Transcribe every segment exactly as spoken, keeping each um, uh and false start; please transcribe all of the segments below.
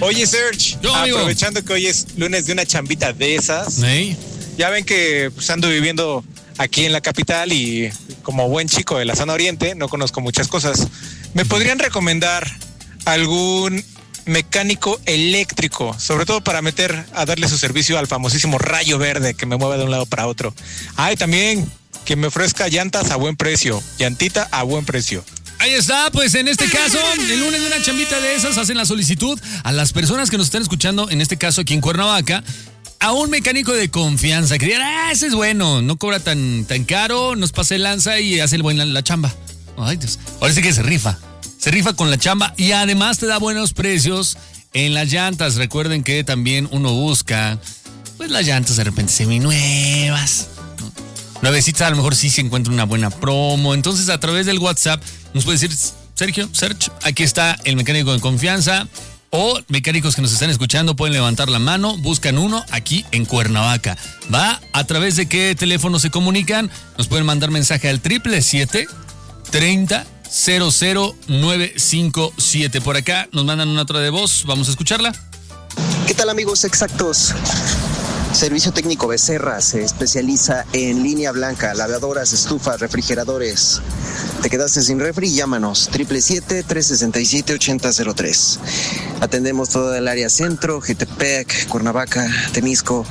Oye, Serge, Yo, amigo. aprovechando que hoy es lunes de una chambita de esas, ¿Sí? ya ven que pues, ando viviendo aquí en la capital y como buen chico de la zona oriente, no conozco muchas cosas. ¿Me podrían recomendar algún mecánico eléctrico, sobre todo para meter a darle su servicio al famosísimo rayo verde que me mueve de un lado para otro? Ah, y también que me ofrezca llantas a buen precio, llantita a buen precio. Ahí está, pues en este caso, el lunes de una chambita de esas, hacen la solicitud a las personas que nos están escuchando, en este caso aquí en Cuernavaca, a un mecánico de confianza, que digan, ah, ese es bueno, no cobra tan, tan caro, nos pasa el lanza y hace el buen la, la chamba. Ay, Dios, ahora sí que se rifa, se rifa con la chamba y además te da buenos precios en las llantas. Recuerden que también uno busca, pues las llantas de repente seminuevas, ¿no? Nuevecitas, a lo mejor sí se encuentra una buena promo. Entonces, a través del WhatsApp nos puede decir, Sergio, Serge, aquí está el mecánico de confianza. O mecánicos que nos están escuchando pueden levantar la mano, buscan uno aquí en Cuernavaca. Va, a través de qué teléfono se comunican, nos pueden mandar mensaje al triple siete treinta cero cero nueve cinco siete. Por acá nos mandan una otra de voz, vamos a escucharla. ¿Qué tal, amigos exactos? Servicio Técnico Becerra se especializa en línea blanca, lavadoras, estufas, refrigeradores. ¿Te quedaste sin refri? Llámanos, triple siete tres sesenta y siete ochenta cero tres. Atendemos todo el área centro, Jetepec, Cuernavaca, Temisco,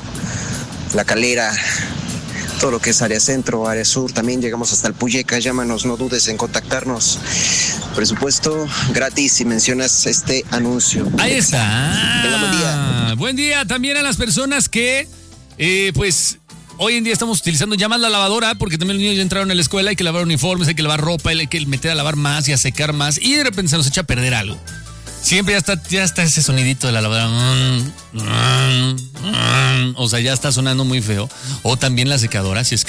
La Calera, todo lo que es área centro, área sur. También llegamos hasta el Puyeca. Llámanos, no dudes en contactarnos. Presupuesto gratis si mencionas este anuncio. Ahí está. Tenga buen día. Buen día también a las personas que, eh, pues, hoy en día estamos utilizando ya más la lavadora, porque también los niños ya entraron a la escuela, hay que lavar uniformes, hay que lavar ropa, hay que meter a lavar más y a secar más, y de repente se nos echa a perder algo. Siempre ya está, ya está ese sonidito de la lavadora. O sea, ya está sonando muy feo. O también la secadora, si es